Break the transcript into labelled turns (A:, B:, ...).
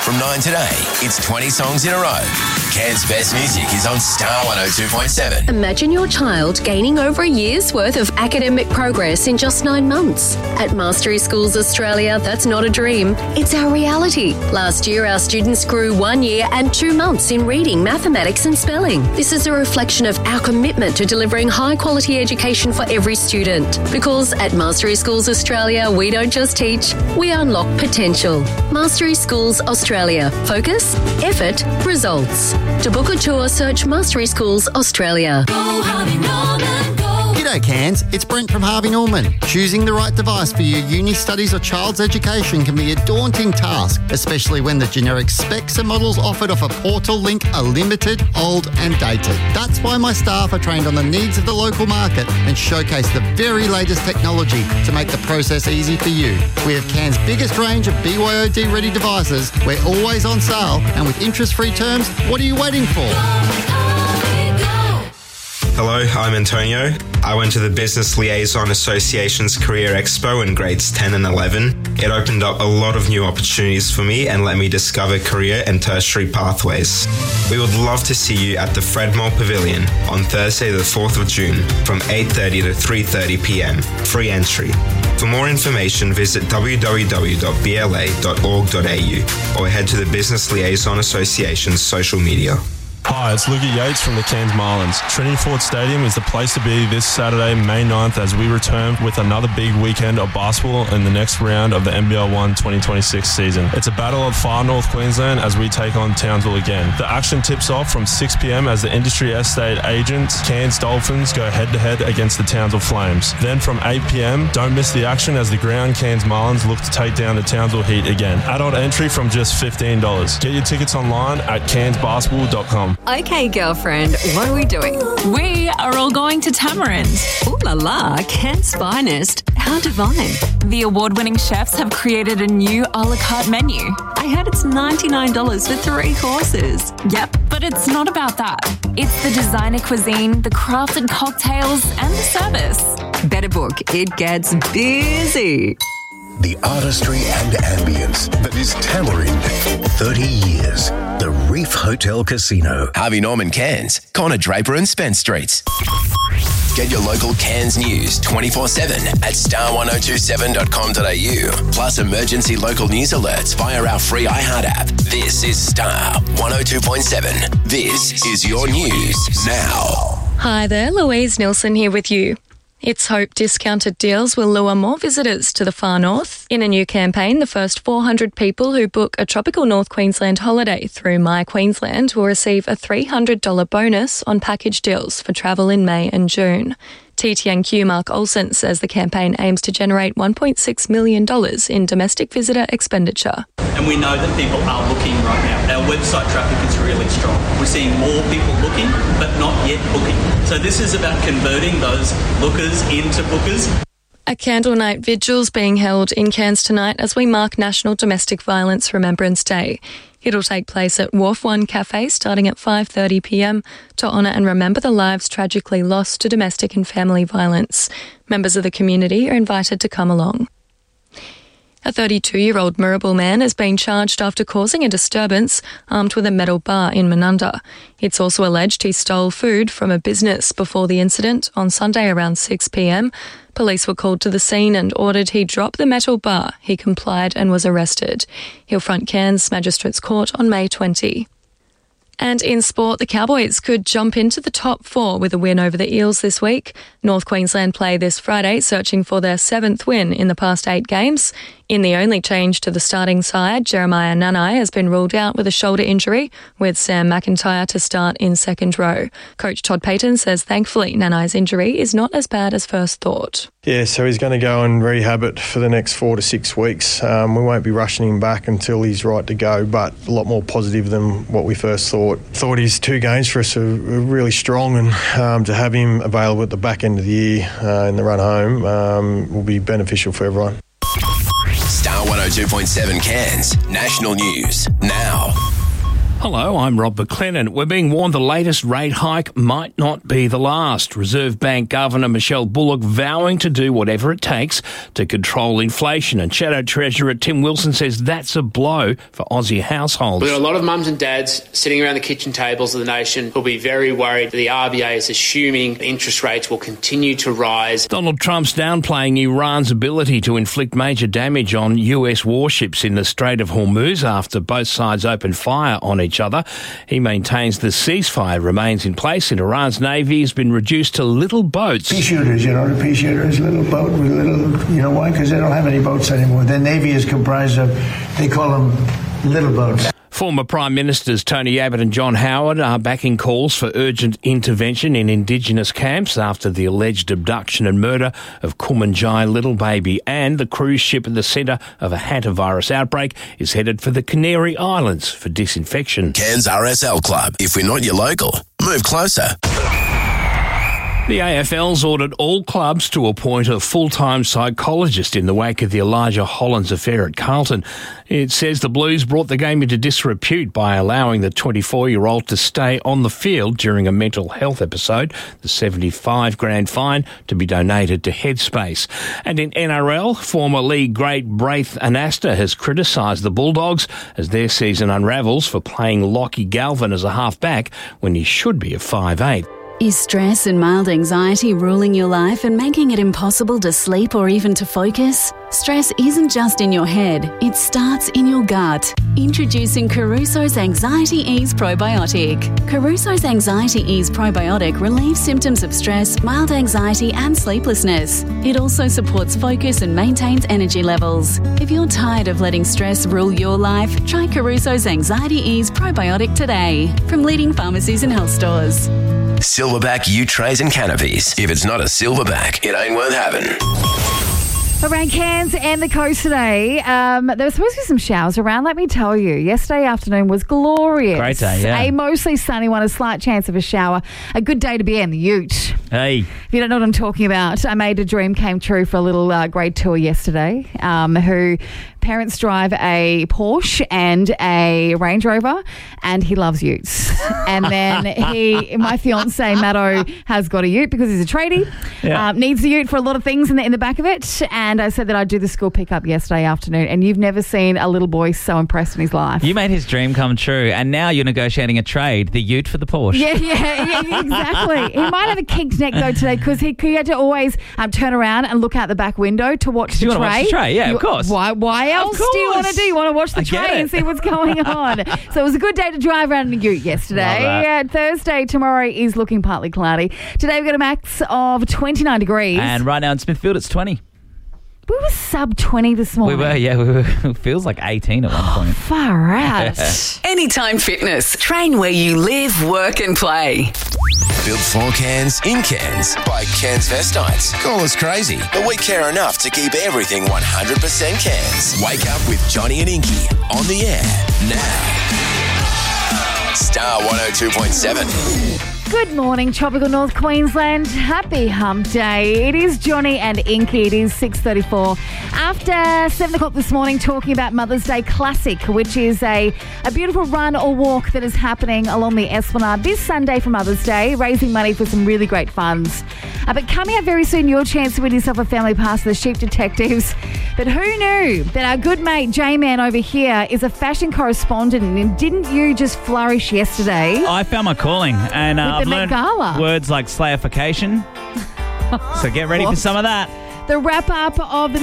A: From 9 today, it's 20 songs in a row. Cairns' best music is on Star 102.7.
B: Imagine your child gaining over a year's worth of academic progress in just 9 months. At Mastery Schools Australia, that's not a dream, it's our reality. Last year, our students grew 1 year and 2 months in reading, mathematics and spelling. This is a reflection of our commitment to delivering high-quality education for every student. Because at Mastery Schools Australia, we don't just teach, we unlock potential. Mastery Schools Australia. Focus, effort, results. To book a tour, search Mastery Schools Australia.
C: Go Harvey Norman, go.
D: G'day Cairns, it's Brent from Harvey Norman. Choosing the right device for your uni studies or child's education can be a daunting task, especially when the generic specs and models offered off a portal link are limited, old and dated. That's why my staff are trained on the needs of the local market and showcase the very latest technology to make the process easy for you. We have Cairns' biggest range of BYOD-ready devices. We're always on sale, and with interest-free terms, what are you waiting for?
E: Hello, I'm Antonio. I went to the Business Liaison Association's Career Expo in grades 10 and 11. It opened up a lot of new opportunities for me and let me discover career and tertiary pathways. We would love to see you at the Fredmore Pavilion on Thursday the 4th of June from 8:30 to 3:30 p.m. Free entry. For more information, visit www.bla.org.au or head to the Business Liaison Association's social media.
F: Hi, it's Luca Yates from the Cairns Marlins. Trinity Ford Stadium is the place to be this Saturday, May 9th, as we return with another big weekend of basketball in the next round of the NBL 1 2026 season. It's a battle of far North Queensland as we take on Townsville again. The action tips off from 6 p.m. as the industry estate agents Cairns Dolphins go head-to-head against the Townsville Flames. Then from 8 p.m, don't miss the action as the ground Cairns Marlins look to take down the Townsville Heat again. Adult entry from just $15. Get your tickets online at cairnsbasketball.com.
G: Okay, girlfriend, what are we doing?
H: We are all going to Tamarind.
G: Ooh la la, Cairns' finest. How divine.
H: The award-winning chefs have created a new a la carte menu.
G: I heard it's $99 for 3 courses.
H: Yep, but it's not about that. It's the designer cuisine, the crafted cocktails, and the service.
G: Better book, it gets busy.
A: The artistry and ambience that is Tamarind for 30 years. The Reef Hotel Casino. Harvey Norman Cairns, Connor Draper and Spence Streets. Get your local Cairns news 24/7 at star1027.com.au. Plus emergency local news alerts via our free iHeart app. This is Star 102.7. This is your news now.
I: Hi there, Louise Nilsson here with you. It's hoped discounted deals will lure more visitors to the far north. In a new campaign, the first 400 people who book a tropical North Queensland holiday through My Queensland will receive a $300 bonus on package deals for travel in May and June. TTNQ Mark Olsen says the campaign aims to generate $1.6 million in domestic visitor expenditure.
J: And we know that people are looking right now. Our website traffic is really strong. We're seeing more people looking, but not yet booking. So this is about converting those lookers into bookers.
I: A candle night vigil's being held in Cairns tonight as we mark National Domestic Violence Remembrance Day. It'll take place at Wharf One Cafe starting at 5:30 p.m. to honour and remember the lives tragically lost to domestic and family violence. Members of the community are invited to come along. A 32-year-old Mirrabul man has been charged after causing a disturbance armed with a metal bar in Menunda. It's also alleged he stole food from a business before the incident on Sunday around 6 p.m. Police were called to the scene and ordered he drop the metal bar. He complied and was arrested. He'll front Cairns Magistrates Court on May 20. And in sport, the Cowboys could jump into the top 4 with a win over the Eels this week. North Queensland play this Friday, searching for their 7th win in the past 8 games. In the only change to the starting side, Jeremiah Nanai has been ruled out with a shoulder injury, with Sam McIntyre to start in second row. Coach Todd Payton says thankfully Nanai's injury is not as bad as first thought.
K: Yeah, so he's going to go and rehab it for the next 4 to 6 weeks. We won't be rushing him back until he's right to go, but a lot more positive than what we first thought. Thought his 2 games for us are really strong, and to have him available at the back end of the year in the run home will be beneficial for everyone.
A: Star 102.7 Cairns, national news now.
L: Hello, I'm Rob McLennan. We're being warned the latest rate hike might not be the last. Reserve Bank Governor Michelle Bullock vowing to do whatever it takes to control inflation. And Shadow Treasurer Tim Wilson says that's a blow for Aussie households.
M: We've got a lot of mums and dads sitting around the kitchen tables of the nation who'll be very worried that the RBA is assuming interest rates will continue to rise.
L: Donald Trump's downplaying Iran's ability to inflict major damage on US warships in the Strait of Hormuz after both sides opened fire on each other. He maintains the ceasefire remains in place and Iran's navy has been reduced to little boats.
N: Pea shooters, the pea shooter is a little boat with little, why? Because they don't have any boats anymore. Their navy is comprised of, they call them little boats.
L: Former Prime Ministers Tony Abbott and John Howard are backing calls for urgent intervention in Indigenous camps after the alleged abduction and murder of Kumanjai little baby, and the cruise ship at the centre of a hantavirus outbreak is headed for the Canary Islands for disinfection.
A: Cairns RSL Club. If we're not your local, move closer.
L: The AFL's ordered all clubs to appoint a full-time psychologist in the wake of the Elijah Hollands affair at Carlton. It says the Blues brought the game into disrepute by allowing the 24-year-old to stay on the field during a mental health episode, the $75,000 fine to be donated to Headspace. And in NRL, former league great Braith Anasta has criticised the Bulldogs as their season unravels for playing Lockie Galvin as a half-back when he should be a 5'8".
O: Is stress and mild anxiety ruling your life and making it impossible to sleep or even to focus? Stress isn't just in your head, it starts in your gut. Introducing Caruso's Anxiety Ease Probiotic. Caruso's Anxiety Ease Probiotic relieves symptoms of stress, mild anxiety and sleeplessness. It also supports focus and maintains energy levels. If you're tired of letting stress rule your life, try Caruso's Anxiety Ease Probiotic today from leading pharmacies and health stores.
A: Silverback U-trays and canopies. If it's not a silverback, it ain't worth having.
P: Around Cairns and the coast today, there were supposed to be some showers around, let me tell you. Yesterday afternoon was glorious.
Q: Great day, yeah.
P: A mostly sunny one, a slight chance of a shower. A good day to be in the ute.
Q: Hey.
P: If you don't know what I'm talking about, I made a dream came true for a little grade tour yesterday, who parents drive a Porsche and a Range Rover, and he loves utes. And then my fiance Matto has got a ute because he's a tradie, needs the ute for a lot of things in the back of it. And I said that I'd do the school pickup yesterday afternoon, and you've never seen a little boy so impressed in his life.
Q: You made his dream come true, and now you're negotiating a trade, the ute for the Porsche.
P: Yeah, exactly. He might have a kinked neck though today because he had to always turn around and look out the back window to watch the tray.
Q: You want to watch the tray? Yeah, of course.
P: Why else do you want to do? You want to watch the tray and see what's going on. So it was a good day to drive around in a ute yesterday. Thursday, tomorrow is looking partly cloudy. Today we've got a max of 29 degrees.
Q: And right now in Smithfield it's 20.
P: We were sub 20 this morning.
Q: We were. It feels like 18 at one point.
P: Far out.
R: Anytime Fitness. Train where you live, work and play.
A: Built for Cairns, in Cairns, by Cairns Vestites. Call us crazy, but we care enough to keep everything 100% Cairns. Wake up with Johnny and Inky on the air now. Star 102.7.
P: Good morning, tropical North Queensland. Happy hump day. It is Johnny and Inky. It is 6:34. After 7 o'clock this morning, talking about Mother's Day Classic, which is a beautiful run or walk that is happening along the Esplanade this Sunday for Mother's Day, raising money for some really great funds. But coming up very soon, your chance to win yourself a family pass to the Sheep Detectives. But who knew that our good mate J-Man over here is a fashion correspondent, and didn't you just flourish yesterday?
Q: I found my calling, and I've learned words like slayification. So get ready for some of that.
P: The wrap-up of the